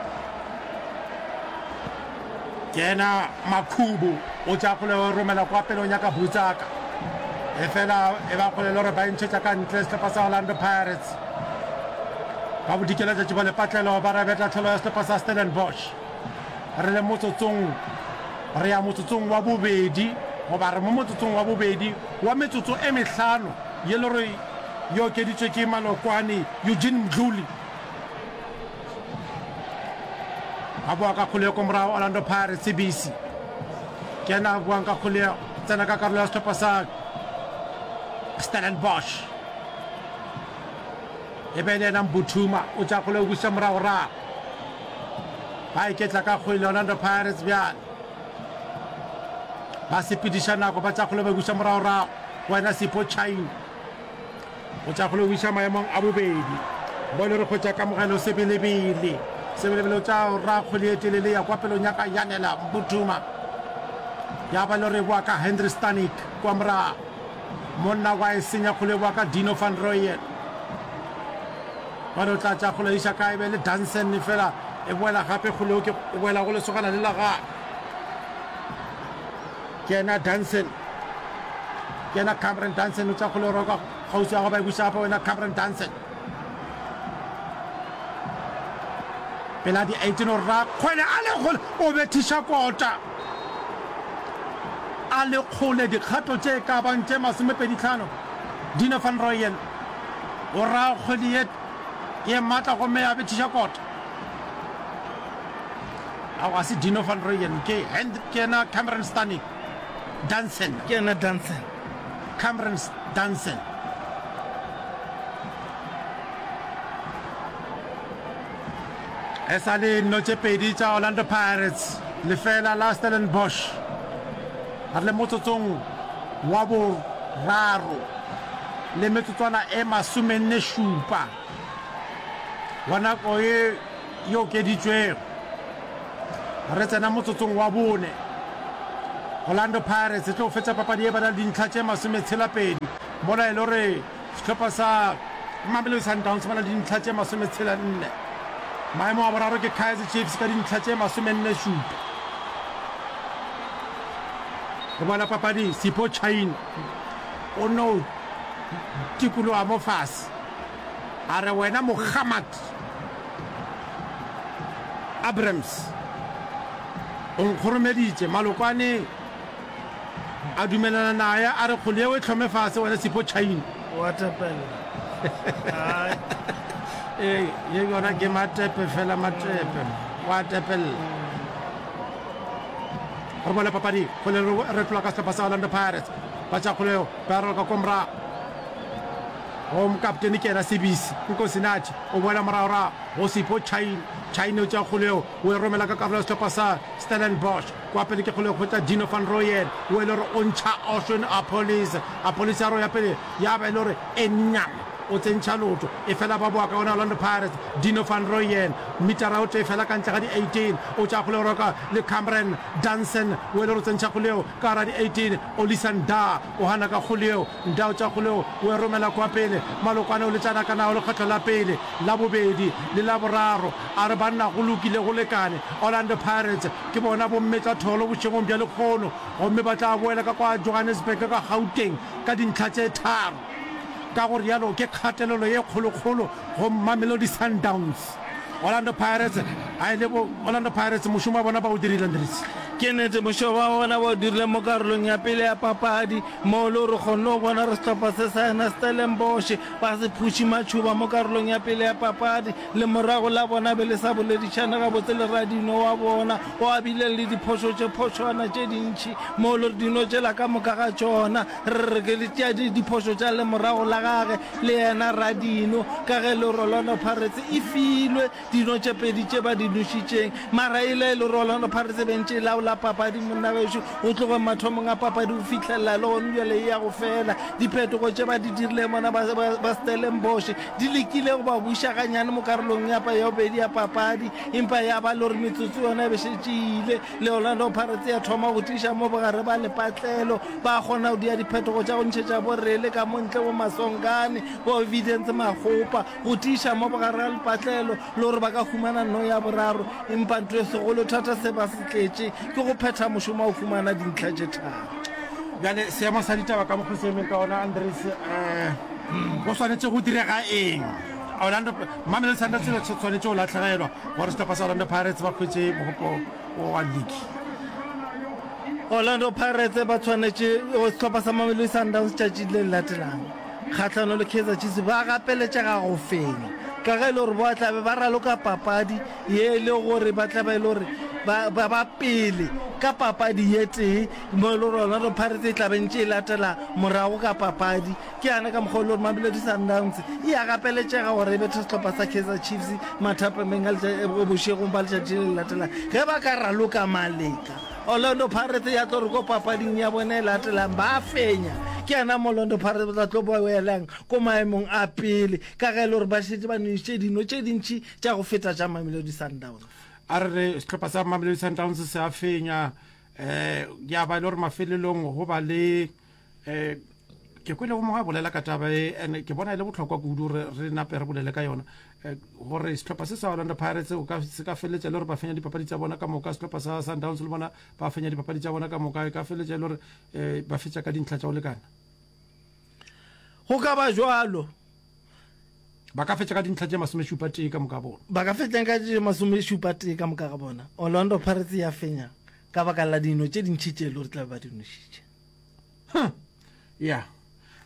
ke ena Makhubu o tša kgole o romela kwa pele o nyaka Butsaka e fela e ba kgole le gore ba ntšhetša ka ntle setlhopha sa Orlando Pirates ba bodikela tšatši ba lepatlelo ba re betla tlhelo ya setlhopha sa Stellenbosch re le motsotsong re ya motsotsong wa bobedi goba re mo motsotsong wa bobedi wa metsotso e mehlano ye le gore yo okeditswe ke Malokwane Eugene Mdluli a bua ka kgoleo ko morago Orlando Pirates C B C ke ena a buang ka kgoleo tsena ka karolo ya setlhopha sa Stellenbosch e be le ena Mbuthuma o tša kgoleo o buša moragorago ba iketla ka kgwele Orlando Pirates bjale ba sepediša nako ba tša kgoleo ba buša moragorago wena Sipho China o tša kgoleo o buša maemong a bobedi bo le re kgwetša kamogelo sebelebele sebelebele o tša ra kgwele e telele ya kwa pelong ya ka yanela Mbuthuma ya ba le re bua ka Henry Stanik kwa morago monna wa e senya kgole bua ka Dino van Rooyen ba re o tla tša kgole iša ka e be le Dansen fela e boela gape kgoleo ke e boela go lesogana le la gae ke ena Dansen ke ena Cameron Dansen o tša kgole roka kgausi ya go ba e buša gape wena Cameron Dansen pela di eighteen o ra kgwele a le kgole o bethiša kota a le kgole dikgato tše ka bantše masomepeditlhano Dino van Rooyen o ra kgwedi ye ye matla gomme ya betšiša kota a wa se Dino van Rooyen ke ke ena Cameron Stanley Danson ke ena Danson Cameron Danson e sa le nno tše pedi tša Orlando Pirates lefela la Stellenbosch a le motsotsong wa boraro le metsotswana e masomenne šupa wa nako e e okeditšwego re tsena motsotsong wa bone Orlando Pirates e tlo fetša papadi e ba na le dintlha tše masometshela-pedi mola e le gore sehlopha sa Mamelodi Sundowns ba na le dintlha tše masometshela-nne maemo a boraro ke Kaizer Chiefs ka dintlha tše masomenne šupa re bona papadi Sipho China o no tikologa mo fase a re wena Mohammed Abrams o nkgoromeditše malokwane a dumelana naye a re kgole eo e tlhome fase wena Sipho China ee ye yona ke matepe fela matepe wa tepella re bona papadi kgole re tlola ka sehlopha sa Orlando Pirates ba tša kgoleo ba rola ka komra home captain ke ena Sibisi Nkosinathi o boela moraora go Sipho China China o tša kgoleo o e romela ka karolo ya sehlopha sa Stellenbosch kwa pele ke kgoleo kgotsa Dino van Rooyen o e le gore o ntšha Ocean Apolice Apolice ya ro ya pele ya ba e le gore e nnyama o tsentšha loto e fela ba boa ka ona Orlando Pirates Dino van Rooyen metara o tše e fela ka ntle ga di eighteen o tša kgoleo roka le Cameron Danson o e le gore o tsentšha kgoleo ka gara di eighteen Olisan Da o hana ka kgoleo nda o tša kgoleo o e romela kwa pele malokwane o letšana ka nao lekgetlo la pele la bobedi le la boraro a re banna go lokile go lekane Orlando Pirates ke bona bommetla tholo bošegong bja lekgono gomme ba tla boela ka kwa Johannesburg ka Gauteng ka dintlha tše tharo ka gore yalo ke kgatelelo ye kgolokgolo go Mamelodi Sundowns Orlando Pirates a ile bo Orlando Pirates mošomo wa bona ba o dirile Andries ke nete mošomo wa bona ba o dirile mo karolong ya pele ya papadi mo le re kgonne go bona re sehlopha se sa ena Stellenbosch ba se phuši matšhuba mo karolong ya pele ya papadi le morago la bona be le sa boledišana gabotse le radino wa bona o a bile le diphošo tše phošwana tše dintšhi mo le dino tšela ka moka ga tšona re re ke le tšea diphošo tša le morago la gage le yena radino ka ge le Orlando Pirates e filwe dino tše pedi tše ba di nošitšeng mara e le le Orlando Pirates bentše laola papadi monna gešo o tlogo mathomong a papadi o fitlhelela le gone bjale e ya go fela diphetogo tše ba di dirile mona ba Stellenbosch di lekile go ba bušaganyane mo karolong ya pa ya bobedi ya papadi empa ya ba le gore metsotso yona e bešetšeile le Orlando Pirates ya thoma go tiša mo bogare ba lepatlelo ba kgona go dia diphetogo tša go ntšhetša borele ka montle bo Masongane bo Evidence Magopa go tiša mo bogare ga lepatlelo le gore ba ka humana no ya boraro empa ntho e segolo thata se ba se tletše ke go phetha mošomo o fumana dintlha tše tharo bjale seemo sa ditaba ka mokgosemeng ka ona Andries um go swanetše go direga eng Orlando Mamelodi Sundowns se tshwanetše go latlhegelwa gore sehlopha sa Orlando Pirates ba kgwetse mogopo wa league Orlando Pirates ba tshwanetše sehlopha sa Mamelodi Sundowns tšatši le le latelang kgahlano le Kaizer Chiefs ba gapeletšega go fenya ka ge le gore ba tlabe ba raloka papadi ye le gore ba tlabe le gore ba ba pele ka papadi ye tee mo le Orlando Pirates e tlabentše e latela morago ka papadi ke yana ka mokgwa le gore Mamelodi Sundowns e ya gapeletšega gore e bethe sehlopha sa Kaizer Chiefs mathapameng a bošegong ba letšatši le le latelang ge ba ka raloka maleka Orlando Pirates ya tlo re ko papading ya bone e latelang ba fenya ke yana mo Orlando Pirates ba tlo ba welang ko maemong a pele ka ge le gore ba šetse ba nošitše dino tše dintšhi tša go feta tša Mamelodi Sundowns a re re sehlopha sa Mamelodi Sundowns se a fenya um ya ba le gore mafelelong go ba le um ke kwele go moga bolela ka taba e and ke bona e le botlhokwa kudu re nape re bolele ka yona gore sehlopha se sa Orlando Pirates se ka feletša le gore ba fenya dipapadi tša bona ka moka sehlopha sa Sundowns le bona ba fenya dipapadi tša bona ka moka e ka feletša le gore um ba fetša ka dintlha tša go lekana go ka ba jalo ba ka fetša ka dintlha tše masomešupa tee ka moka bona ba ka fetšang ka masomešupa tee ka moka ga bona Orlando Pirates ya fenya ka baka la dino tše dintšhi tše le gore tla ba di nošitše ya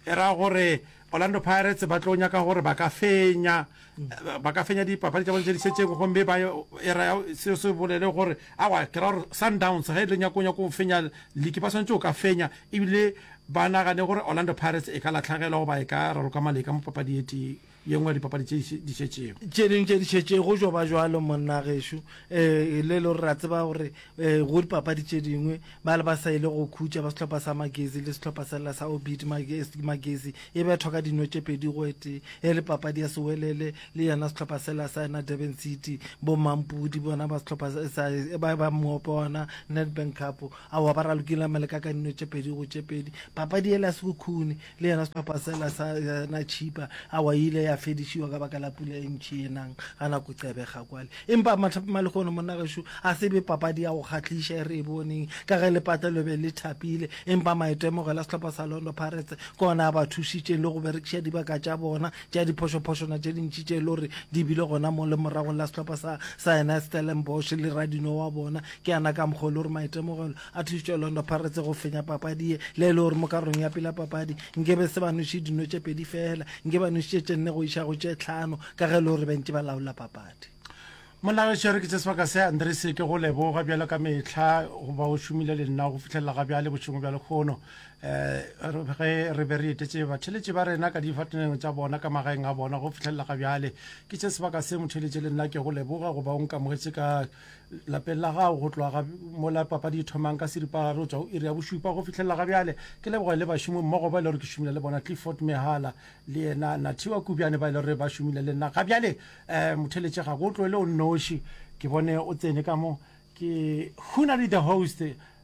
e ra gore Orlando Pirates ba tlo nyaka gore ba ka fenya ba ka fenya dipapadi tsa bone tse di setseng gombe ba era se se bolele gore awa ke ra Sundowns ga ile nyako nyako fenya league ba swantse o ka fenya ebile ba nagane gore Orlando Pirates e ka latlhagela go ba e ka ra ka maleka mo papadi eti yengwe dipapadi tse di setseng tse ding tse di setseng go jo ba jwalo monna gesho eh le lo ra tseba gore go dipapadi tse dingwe ba le ba sa ile go khutša ba setlhopha sa Magesi le setlhopha sa la sa Obit Magesi Magesi e be thoka dino tse pedi go ete e le papadi ya Sewelele le yana setlhopha sa la sa na Durban City bo Mampudi bona ba setlhopha sa ba ba Mopona Nedbank Cup a wa ba ra lokile maleka ka dino tse pedi go tse pedi papadi ela se khuni le yana setlhopha sa la sa na Chipa a wa ile ya fedishiwa ka baka la pula e ntšhi enang gana go tsebega kwale empa malekgono monna gesho a sebe papadi ya go kgatlisha e re e boneng ka ge lepata le be le thapile empa maitemogela setlhopha sa Orlando Pirates kona ba thušitše le go berekiša dibaka tša bona tša diphošophošona tše dintši tše le gore di bile gona mo le moragong la setlhopha sa sa ena Stellenbosch le radino wa bona ke ana ka mokgwa le gore maitemogelo a thušitše Orlando Pirates go fenya papadi e le le gore mo karolong ya pele papadi nkebe se ba noše dino tše pedi fela nke ba nošitše tše nne go iša go tše tlhano ka ge le gore bentse ba laola papadi Molagashere ke se sebaka se Andres ke go leboga bjalo ka metlha go ba o shumile le nna go fitlela ga bjale bošomo bja lekgono eh ge re be re etetse ba tšheletse ba rena ka difateneng tša bona ka magaeng a bona go fitlela ga bjale ke se sebaka se motšheletse le nna ke go leboga go ba o nkamogetse ka lapeng la gago go tloga mo la papadi e thomang ka seripagare o tswa o iri ya bošupa go fitlela ga bjale ke leboga le bašomo mmogo ba ile gore ke šomile le bona Clifford Mehala le yena Nathiwa Kubiane ba ile gore ba šomile le nna ga bjale eh motšheletse ga go tlwele o noši ke bone o tsene ka mo ke Hunadi the host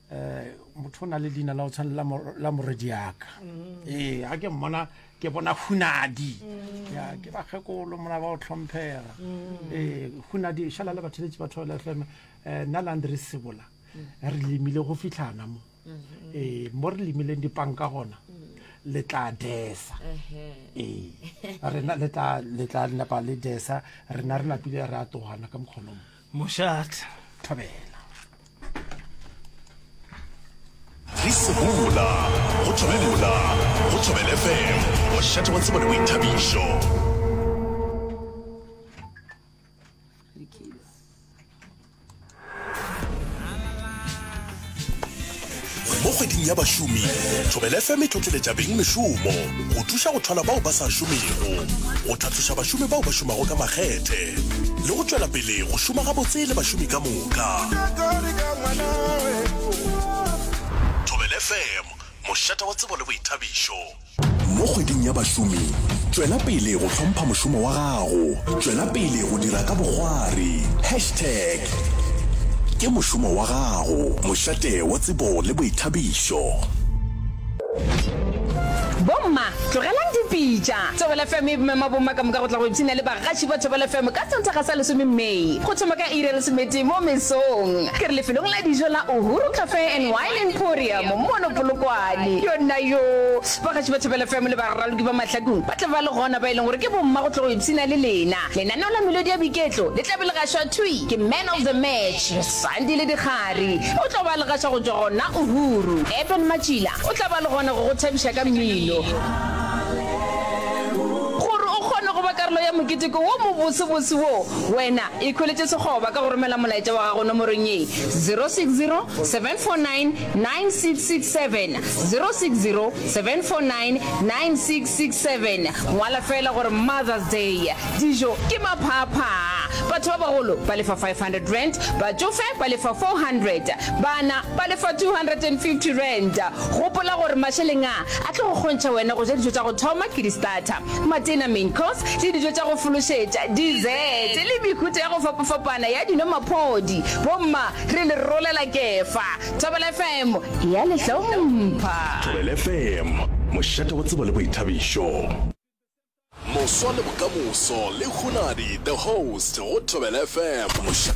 eh motho na le dina la o tshwana la morediaka eh ha ke mmona ke bona Hunadi ya ke ba khekolo mona ba o tlhomphega eh Hunadi shala la batheletse batho la fm eh nna Andres Sebola re limile go fitlhana mo eh mo re limile dipanka gona le tla desa eh re na le tla le tla nna pa le desa re na re na pile ra togana ka mkgonomo Moshat Thabela Risibula go tshwela go tshwela F M wa shata wa tseba le boithabišo mo kgweding ya bašomi Thobela F M e tlotleletša beng mešomo go thuša go thola bao ba sa šomego go tlhatloša bašomi bao ba šomago ka makgethe le go tšwela pele go šoma gabotse le bašomi ka moka Thobela F M mošata wa tsebo le boithabišo mo kgweding ya bašomi tšwela pele go hlompha mošomo wa gago tšwela pele go dira ka bogwari hashtag ke mošomo wa gago mošate wa tsebo le boithabišo Bomma tlogelang dipitša Thobela F M e mema bomma ka moka go tla go ipshina le bagatši ba Thobela F M ka Sontaga sa lesome Mei go thoma ka iri ya lesomete mo mesong ke re lefelong la dijo la Uhuru Cafe and Wine Emporium mono Polokwane yona yo bagatši ba Thobela F M le baraloki ba mahlakong ba tla ba le gona ba e leng gore ke bomma go tla go ipshina le lena lenaneo la melodi ya boiketlo le tla be le gašwa thui ke man of the match Sandi le Dikgari o tla ba le gašwa go tswa gona Uhuru Eben Machila o tla ba le gona go go thabiša ka mmino gore o kgone go ba karolo ya moketeko wo mo botsebotse wo wena e kgweletse sekgoba ka go romela molaetša wa gago nomorong ye zero six zero seven four nine nine six six seven zero six zero seven four nine nine six six seven ngwala fela gore Mother's Day dijo ke maphapha batho ba bagolo ba lefa five hundred rand batsofe ba lefa four hundred bana ba lefa two hundred fifty rand gopola gore masheleng a a tlo go kgontšha wena go ja dijo tša go thoma ke di starter matena main course le dijo tša go fološetša dessert le mekhutho ya go fapafapana ya dinomaphodi bomma re le rolela kefa Thobela F M ya le hlompha Thobela F M mošate wa tsebo le boithabišo Moswa le bokamoso le Hunadi the host go Thobela F M